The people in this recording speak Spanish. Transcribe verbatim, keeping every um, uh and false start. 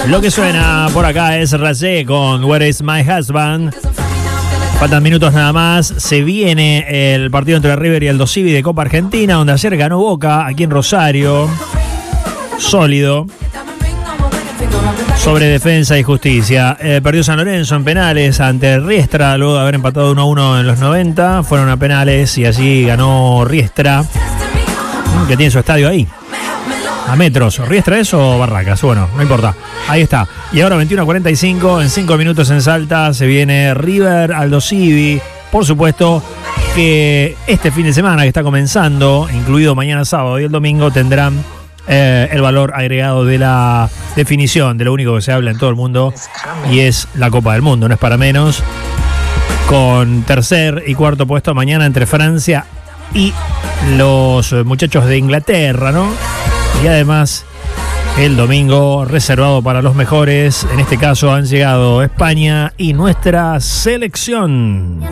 Lo que suena por acá es Rayé con Where is my husband. Faltan minutos nada más. Se viene el partido entre River y Aldo Civi de Copa Argentina, donde ayer ganó Boca aquí en Rosario. Sólido. Sobre Defensa y Justicia. Eh, perdió San Lorenzo en penales ante Riestra, luego de haber empatado uno a uno en los noventa. Fueron a penales y allí ganó Riestra, que tiene su estadio ahí, a metros. ¿Riestra es o Barracas? Bueno, no importa. Ahí está. Y ahora veintiuno a cuarenta y cinco, en cinco minutos en Salta se viene River, Aldo Civi. Por supuesto que este fin de semana que está comenzando, incluido mañana sábado y el domingo, tendrán eh, el valor agregado de la definición de lo único que se habla en todo el mundo, y es la Copa del Mundo. No es para menos. Con tercer y cuarto puesto mañana entre Francia y los muchachos de Inglaterra, ¿no? Y además el domingo reservado para los mejores. En este caso han llegado España y nuestra selección.